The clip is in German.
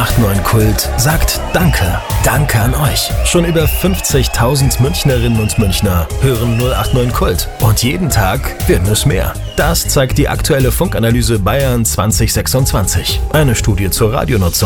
089 Kult sagt Danke. Danke an euch. Schon über 50.000 Münchnerinnen und Münchner hören 089 Kult. Und jeden Tag werden es mehr. Das zeigt die aktuelle Funkanalyse Bayern 2026. Eine Studie zur Radionutzung.